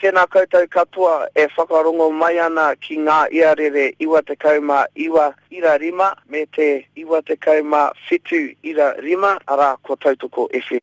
tēnā koutou katoa e whakarongo mai ana ki ngā iarere 29 ira rima me te 27 ira rima, ara ko Tautoko FM.